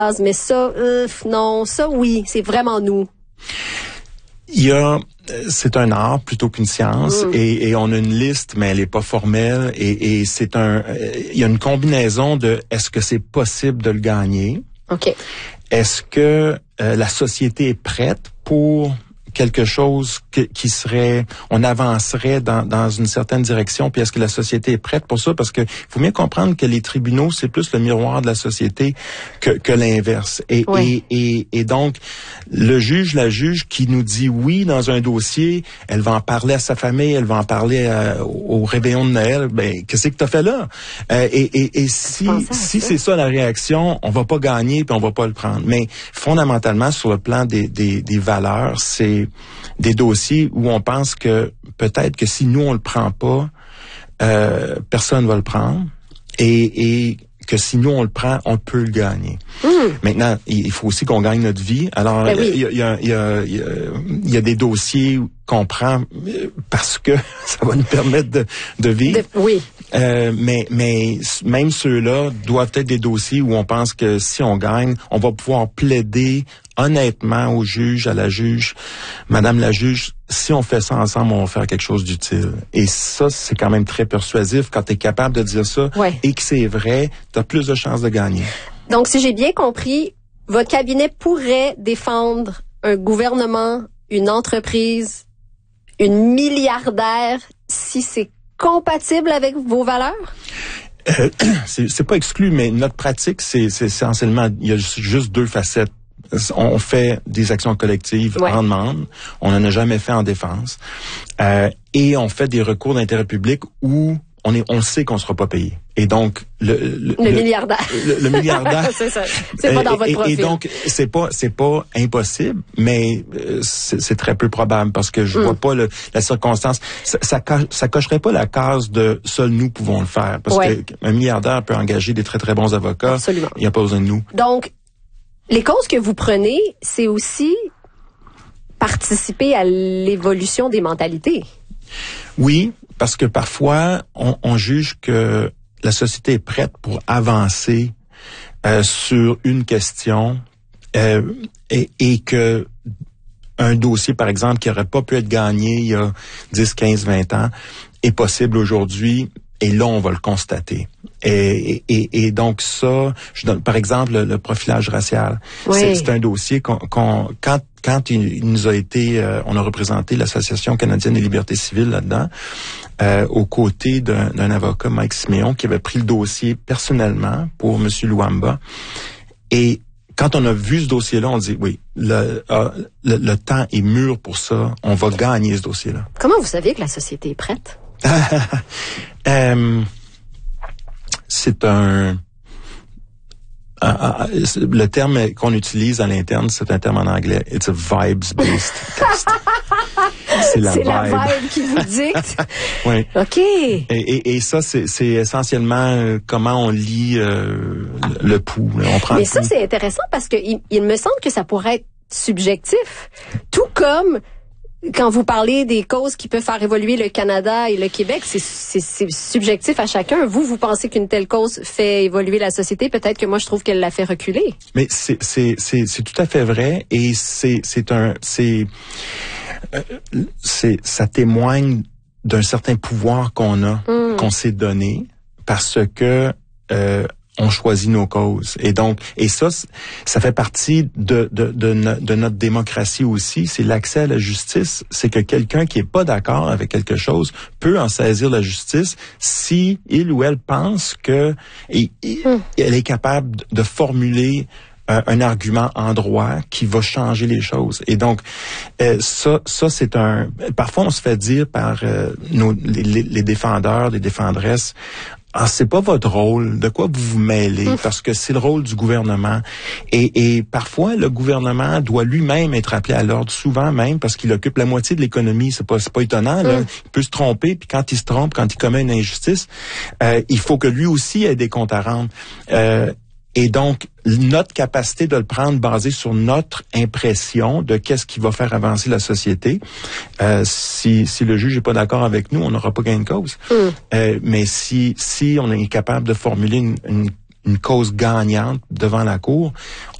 mais ça, non, ça oui, c'est vraiment nous. C'est un art plutôt qu'une science et on a une liste, mais elle est pas formelle et il y a une combinaison de est-ce que c'est possible de le gagner? OK. Est-ce que la société est prête pour quelque chose qui serait, on avancerait dans une certaine direction, puis est-ce que la société est prête pour ça? Parce que faut bien comprendre que les tribunaux, c'est plus le miroir de la société que l'inverse. Et donc, la juge qui nous dit oui dans un dossier, elle va en parler à sa famille, elle va en parler au réveillon de Noël, ben, qu'est-ce que t'as fait là? Et si c'est ça la réaction, on va pas gagner puis on va pas le prendre. Mais fondamentalement, sur le plan des valeurs, c'est des dossiers où on pense que peut-être que si nous on le prend pas, personne va le prendre et que si nous on le prend, on peut le gagner. Maintenant, il faut aussi qu'on gagne notre vie. Alors, il y a des dossiers qu'on prend parce que ça va nous permettre de vivre. Mais même ceux-là doivent être des dossiers où on pense que si on gagne, on va pouvoir plaider honnêtement au juge, à la juge, Madame la juge, si on fait ça ensemble, on va faire quelque chose d'utile. Et ça, c'est quand même très persuasif quand tu es capable de dire ça et que c'est vrai, tu as plus de chances de gagner. Donc, si j'ai bien compris, votre cabinet pourrait défendre un gouvernement, une entreprise, une milliardaire, si c'est compatible avec vos valeurs? C'est pas exclu, mais notre pratique, c'est essentiellement, il y a juste deux facettes. On fait des actions collectives en demande. On n'en a jamais fait en défense. Et on fait des recours d'intérêt public où on sait qu'on ne sera pas payé. Et donc, le milliardaire. Le milliardaire. C'est ça. C'est pas dans votre profil. Et donc, c'est pas impossible, mais c'est très peu probable parce que je vois pas la circonstance. Ça cocherait pas la case de seuls nous pouvons le faire. Parce qu'un milliardaire peut engager des très, très bons avocats. Absolument. Il n'y a pas besoin de nous. Donc, les causes que vous prenez, c'est aussi participer à l'évolution des mentalités. Oui, parce que parfois, on juge que la société est prête pour avancer sur une question et que un dossier, par exemple, qui n'aurait pas pu être gagné il y a 10, 15, 20 ans, est possible aujourd'hui. Et là, on va le constater. Et donc ça, je donne par exemple le profilage racial. C'est un dossier quand il nous a été, on a représenté l'Association canadienne des libertés civiles là-dedans, aux côtés d'un avocat, Mike Siméon, qui avait pris le dossier personnellement pour M. Luamba. Et quand on a vu ce dossier-là, on dit oui, le temps est mûr pour ça. On va gagner ce dossier-là. Comment vous saviez que la société est prête? C'est le terme qu'on utilise à l'interne, c'est un terme en anglais. It's a vibes-based test. C'est la vibe qui vous dicte. Oui. OK. Et ça, c'est essentiellement comment on lit le pouls. On prend Mais ça, c'est intéressant parce que il me semble que ça pourrait être subjectif. Tout comme quand vous parlez des causes qui peuvent faire évoluer le Canada et le Québec, c'est subjectif à chacun. Vous pensez qu'une telle cause fait évoluer la société, peut-être que moi je trouve qu'elle la fait reculer. Mais c'est tout à fait vrai et ça témoigne d'un certain pouvoir qu'on a, qu'on s'est donné parce que on choisit nos causes. Et donc, ça fait partie de notre démocratie aussi. C'est l'accès à la justice. C'est que quelqu'un qui est pas d'accord avec quelque chose peut en saisir la justice si il ou elle pense que elle est capable de formuler un argument en droit qui va changer les choses. Et donc, ça c'est parfois on se fait dire par les défendeurs, les défendresses, c'est pas votre rôle. De quoi vous vous mêlez? Parce que c'est le rôle du gouvernement. Et parfois, le gouvernement doit lui-même être appelé à l'ordre, souvent même, parce qu'il occupe la moitié de l'économie. C'est pas étonnant, là. Il peut se tromper, puis quand il se trompe, quand il commet une injustice, il faut que lui aussi ait des comptes à rendre. Et donc, notre capacité de le prendre basée sur notre impression de qu'est-ce qui va faire avancer la société. Si le juge n'est pas d'accord avec nous, on n'aura pas gain de cause. Mais si on est capable de formuler une cause gagnante devant la Cour,